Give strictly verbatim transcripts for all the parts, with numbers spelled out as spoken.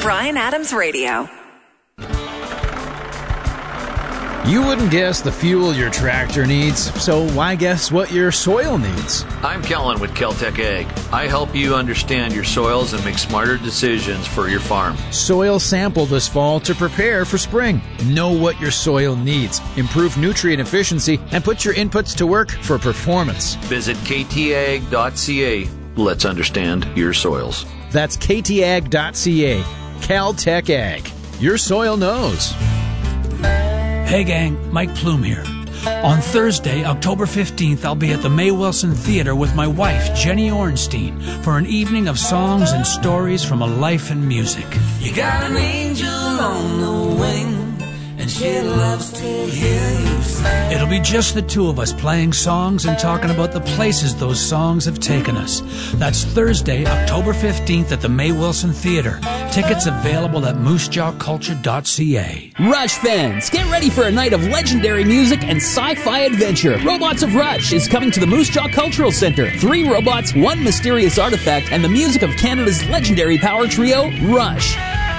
Bryan Adams Radio. You wouldn't guess the fuel your tractor needs, so why guess what your soil needs? I'm Kellen with Kel-Tec Ag. I help you understand your soils and make smarter decisions for your farm. Soil sample this fall to prepare for spring. Know what your soil needs, improve nutrient efficiency, and put your inputs to work for performance. Visit k t ag dot c a. Let's understand your soils. That's k t ag dot c a. Cal-Tec Ag. Your soil knows. Hey gang, Mike Plume here. On Thursday, October fifteenth, I'll be at the May Wilson Theater with my wife, Jenny Ornstein, for an evening of songs and stories from a life in music. You got an angel on the wing, and she loves to hear you sing. It'll be just the two of us playing songs and talking about the places those songs have taken us. That's Thursday, October fifteenth at the May Wilson Theater. Tickets available at moose jaw culture dot c a. Rush fans, get ready for a night of legendary music and sci-fi adventure. Robots of Rush is coming to the Moose Jaw Cultural Center. Three robots, one mysterious artifact, and the music of Canada's legendary power trio, Rush.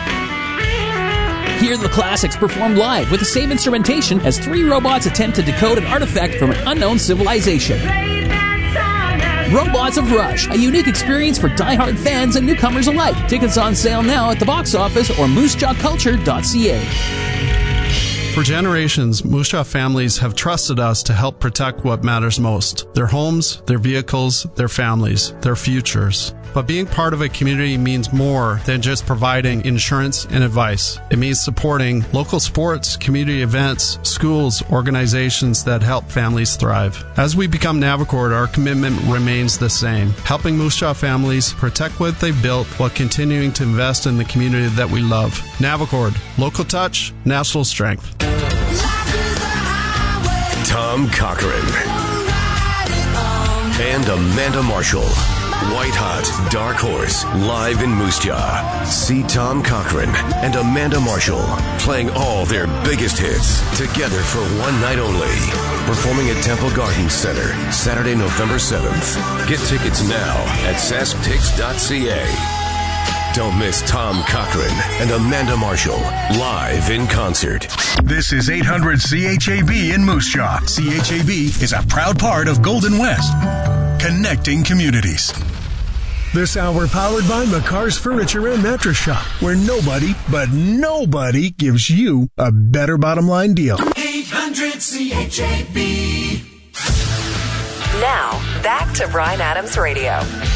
Hear the classics performed live with the same instrumentation as three robots attempt to decode an artifact from an unknown civilization. Robots of Rush, a unique experience for die-hard fans and newcomers alike. Tickets on sale now at the box office or moose jaw culture dot c a. For generations, Moose Jaw families have trusted us to help protect what matters most: their homes, their vehicles, their families, their futures. But being part of a community means more than just providing insurance and advice. It means supporting local sports, community events, schools, organizations that help families thrive. As we become Navicord, our commitment remains the same: helping Moose Jaw families protect what they've built while continuing to invest in the community that we love. Navicord, local touch, national strength. Tom Cochran and Amanda Marshall. White Hot, Dark Horse, live in Moose Jaw. See Tom Cochran and Amanda Marshall playing all their biggest hits together for one night only. Performing at Temple Gardens Center, Saturday, November seventh. Get tickets now at sask tix dot c a. Don't miss Tom Cochran and Amanda Marshall live in concert. This is eight hundred C H A B in Moose Jaw. C H A B is a proud part of Golden West, connecting communities. This hour powered by McCarr's Furniture and Mattress Shop, where nobody, but nobody gives you a better bottom line deal. eight hundred C H A B. Now, back to Bryan Adams Radio.